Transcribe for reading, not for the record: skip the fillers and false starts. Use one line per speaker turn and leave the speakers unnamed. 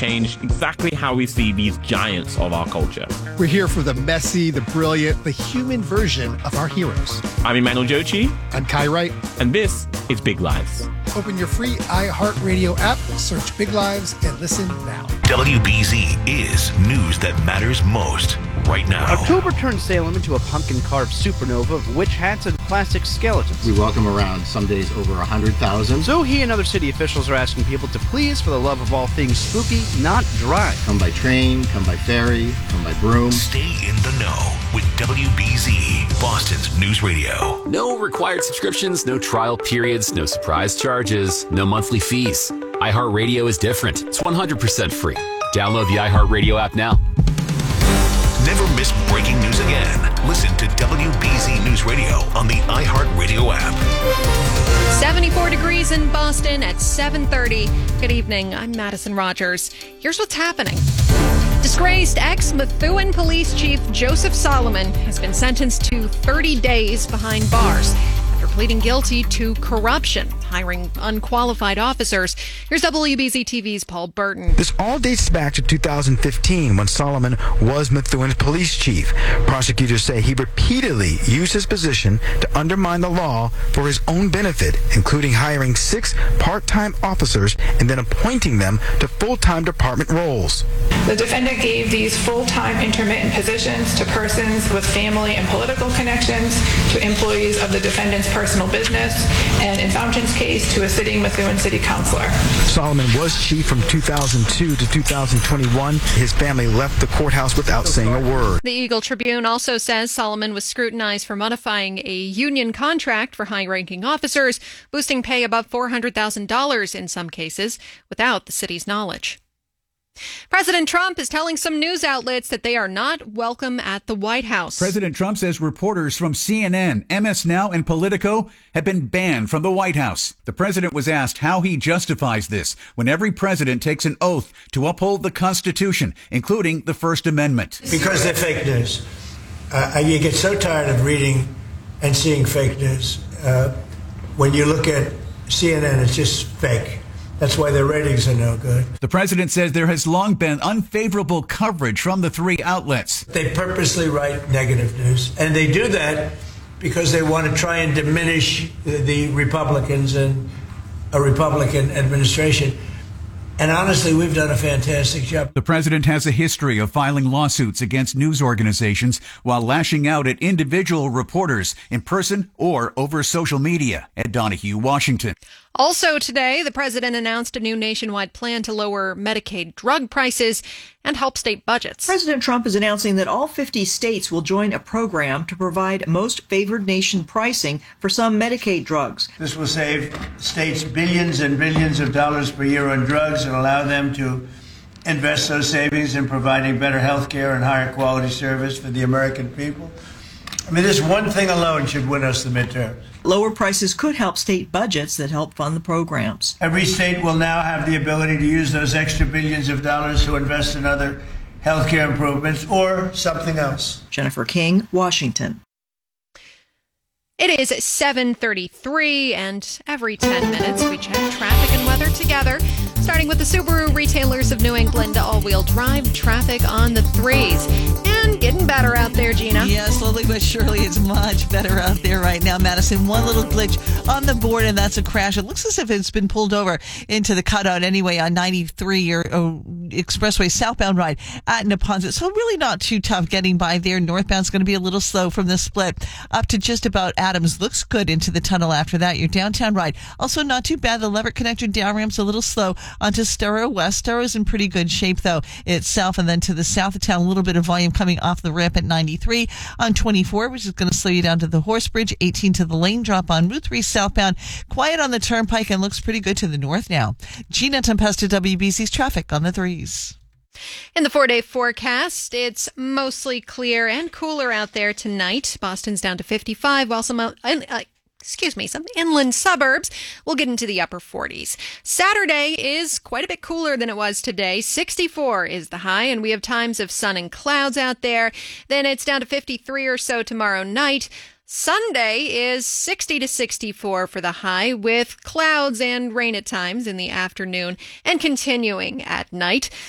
changed exactly how we see these giants of our culture.
We're here for the messy, the brilliant, the human version of our heroes.
I'm Emmanuel Jochi.
I'm Kai Wright.
And this is Big Lives.
Open your free iHeartRadio app, search Big Lives, and listen now.
WBZ is news that matters most right now.
October turned Salem into a pumpkin-carved supernova of witch hats and plastic skeletons.
We welcome around some days over 100,000.
So he and other city officials are asking people to please, for the love of all things spooky, not drive.
Come by train, come by ferry, come by broom.
Stay in the know with WBZ, Boston's News Radio.
No required subscriptions, no trial periods, no surprise charges, no monthly fees. iHeartRadio is different. It's 100% free. Download the iHeartRadio app now.
Never miss breaking news again. Listen to WBZ News Radio on the iHeartRadio app.
74 degrees in Boston at 7:30. Good evening. I'm Madison Rogers. Here's what's happening. Disgraced ex-Methuen Police Chief Joseph Solomon has been sentenced to 30 days behind bars after pleading guilty to corruption, hiring unqualified officers. Here's WBZ TV's Paul Burton.
This all dates back to 2015 when Solomon was Methuen's police chief. Prosecutors say he repeatedly used his position to undermine the law for his own benefit, including hiring 6 part-time officers and then appointing them to full-time department roles.
The defendant gave these full-time intermittent positions to persons with family and political connections, to employees of the defendant's personal business, and in Fountain's case, to a sitting Methuen city councilor. Solomon
was chief from 2002 to 2021. His family left the courthouse without saying a word.
The Eagle Tribune also says Solomon was scrutinized for modifying a union contract for high-ranking officers, boosting pay above $400,000 in some cases, without the city's knowledge. President Trump is telling some news outlets that they are not welcome at the White House.
President Trump says reporters from CNN, MS Now, and Politico have been banned from the White House. The president was asked how he justifies this when every president takes an oath to uphold the Constitution, including the First Amendment.
Because they're fake news. You get so tired of reading and seeing fake news. When you look at CNN, it's just fake. That's why their ratings are no good.
The president says there has long been unfavorable coverage from the 3 outlets.
They purposely write negative news. And they do that because they want to try and diminish the Republicans and a Republican administration. And honestly, we've done a fantastic job.
The president has a history of filing lawsuits against news organizations while lashing out at individual reporters in person or over social media. Ed Donahue, Washington.
Also today, the president announced a new nationwide plan to lower Medicaid drug prices and help state budgets.
President Trump is announcing that all 50 states will join a program to provide most favored nation pricing for some Medicaid drugs.
This will save states billions and billions of dollars per year on drugs and allow them to invest those savings in providing better health care and higher quality service for the American people. I mean, this one thing alone should win us the midterms.
Lower prices could help state budgets that help fund the programs.
Every state will now have the ability to use those extra billions of dollars to invest in other health care improvements or something else.
Jennifer King, Washington.
It is 7:33, and every 10 minutes we check traffic and weather together. Starting with the Subaru Retailers of New England all-wheel drive traffic on the 3s. And getting better out there, Gina.
Yeah, slowly but surely it's much better out there right now, Madison. One little glitch on the board, and that's a crash. It looks as if it's been pulled over into the cutout anyway on 93 or Expressway southbound ride at Neponset. So really not too tough getting by there. Northbound's going to be a little slow from the split up to just about Adams. Looks good into the tunnel after that. Your downtown ride also not too bad. The Leverett connector down ramp's a little slow onto Storrow West. Storrow's in pretty good shape though itself, and then to the south of town, a little bit of volume coming off the ramp at 93 on 24, which is going to slow you down to the Horse Bridge. 18 to the lane drop on Route 3 southbound. Quiet on the turnpike and looks pretty good to the north now. Gina Tempesta, WBC's traffic on the 3s.
In the 4-day forecast, it's mostly clear and cooler out there tonight. Boston's down to 55, while some inland suburbs will get into the upper 40s. Saturday is quite a bit cooler than it was today. 64 is the high, and we have times of sun and clouds out there. Then it's down to 53 or so tomorrow night. Sunday is 60 to 64 for the high, with clouds and rain at times in the afternoon and continuing at night.